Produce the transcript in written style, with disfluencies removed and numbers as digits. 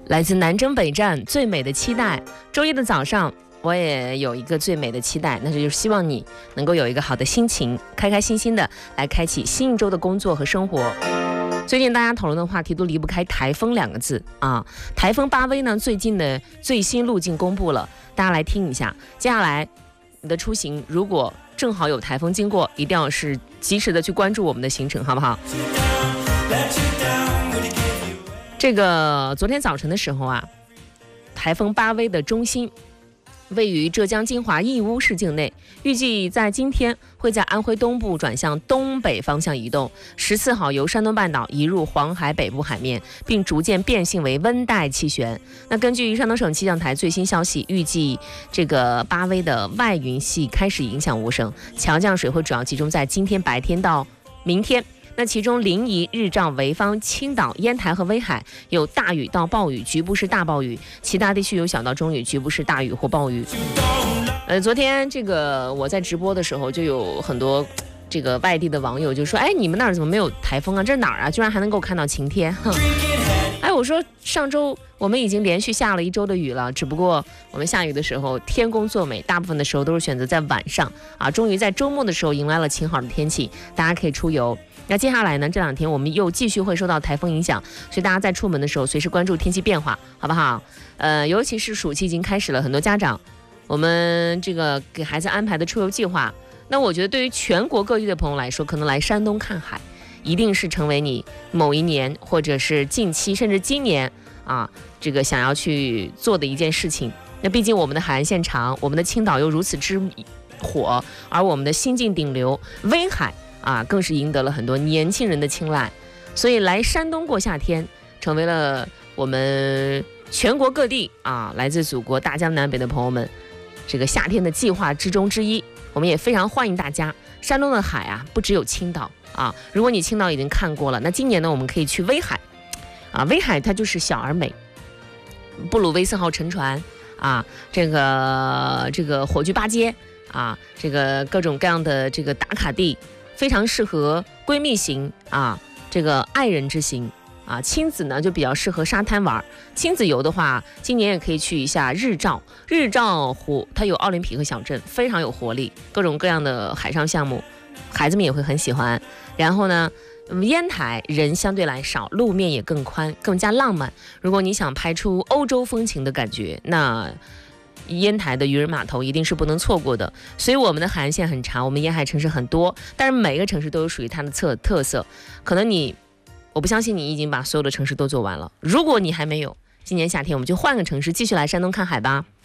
来自南征北战最美的期待。周一的早上，我也有一个最美的期待，那就是希望你能够有一个好的心情，开开心心的来开启新一周的工作和生活。最近大家讨论的话题都离不开台风2个字啊。台风巴威呢，最近的最新路径公布了，大家来听一下。接下来你的出行如果正好有台风经过，一定要是及时的去关注我们的行程，好不好？这个昨天早晨的时候啊，台风巴威的中心位于浙江金华义乌市境内，预计在今天会在安徽东部转向东北方向移动，14号由山东半岛移入黄海北部海面，并逐渐变性为温带气旋。那根据山东省气象台最新消息，预计这个巴威的外云系开始影响吴省，强降水会主要集中在今天白天到明天。那其中临沂、日照、潍坊、青岛、烟台和威海有大雨到暴雨，局部是大暴雨，其他地区有小到中雨，局部是大雨或暴雨。昨天这个我在直播的时候，就有很多这个外地的网友就说：“哎，你们那儿怎么没有台风啊？这是哪儿啊？居然还能够看到晴天！”哎，我说上周我们已经连续下了1周的雨了，只不过我们下雨的时候天公作美，大部分的时候都是选择在晚上啊。终于在周末的时候迎来了晴好的天气，大家可以出游。那接下来呢，这2天我们又继续会受到台风影响，所以大家在出门的时候随时关注天气变化，好不好？尤其是暑期已经开始了，很多家长我们这个给孩子安排的出游计划，那我觉得对于全国各地的朋友来说，可能来山东看海一定是成为你某一年或者是近期甚至今年啊这个想要去做的一件事情。那毕竟我们的海岸线长，我们的青岛又如此之火，而我们的新晋顶流威海啊，更是赢得了很多年轻人的青睐，所以来山东过夏天成为了我们全国各地啊来自祖国大江南北的朋友们这个夏天的计划之中之一。我们也非常欢迎大家。山东的海啊，不只有青岛啊，如果你青岛已经看过了，那今年呢，我们可以去威海啊。威海它就是小而美，布鲁威斯号沉船啊，这个火炬八街啊，这个各种各样的这个打卡地。非常适合闺蜜型啊，这个爱人之行啊，亲子呢就比较适合沙滩玩。亲子游的话，今年也可以去一下日照湖，它有奥林匹克小镇，非常有活力，各种各样的海上项目，孩子们也会很喜欢。然后呢，烟台人相对来少，路面也更宽，更加浪漫。如果你想拍出欧洲风情的感觉，那烟台的渔人码头一定是不能错过的。所以我们的海岸线很长，我们沿海城市很多，但是每个城市都有属于它的特色。可能我不相信你已经把所有的城市都做完了，如果你还没有，今年夏天我们就换个城市继续来山东看海吧。